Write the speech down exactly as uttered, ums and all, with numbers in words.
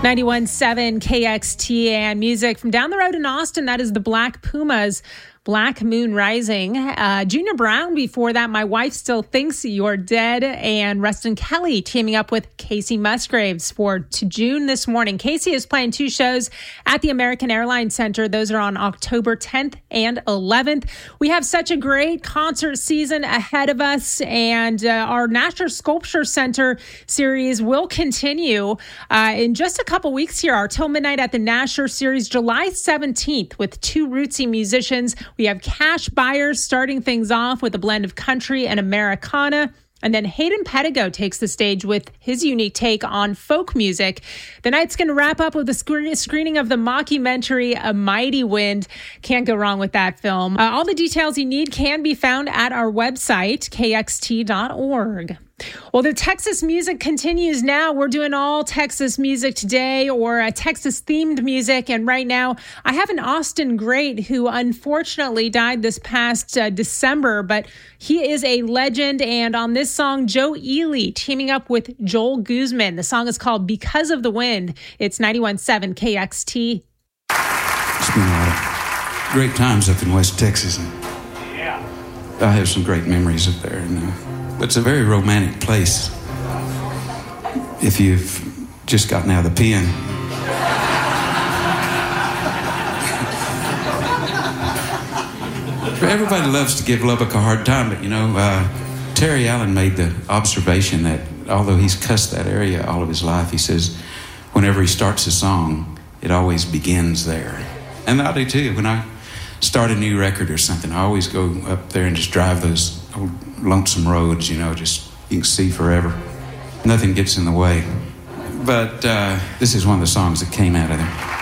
ninety-one point seven K X T, and music from down the road in Austin. That is the Black Pumas, Black Moon Rising. Uh, Junior Brown before that, My Wife Still Thinks You're Dead, and Rustin Kelly teaming up with Casey Musgraves for To June this morning. Casey is playing two shows at the American Airlines Center. Those are on October tenth and eleventh. We have such a great concert season ahead of us, and uh, our Nasher Sculpture Center series will continue uh, in just a couple weeks here. Our Till Midnight at the Nasher series, July seventeenth, with two rootsy musicians. We have Cash Byers starting things off with a blend of country and Americana. And then Hayden Pedigo takes the stage with his unique take on folk music. The night's going to wrap up with a sc- screening of the mockumentary A Mighty Wind. Can't go wrong with that film. Uh, all the details you need can be found at our website, K X T dot org. Well, the Texas music continues now. We're doing all Texas music today, or a Texas-themed music. And right now, I have an Austin great who unfortunately died this past uh, December, but he is a legend. And on this song, Joe Ely teaming up with Joel Guzman. The song is called Because of the Wind. It's ninety-one point seven K X T. It's been a lot of great times up in West Texas. And yeah. I have some great memories up there. And, uh, it's a very romantic place if you've just gotten out of the pen. Everybody loves to give Lubbock a hard time, but you know, uh, Terry Allen made the observation that although he's cussed that area all of his life, he says whenever he starts a song, it always begins there. And I do too. When I start a new record or something, I always go up there and just drive those old lonesome roads, you know, just you can see forever. Nothing gets in the way. But uh, this is one of the songs that came out of there.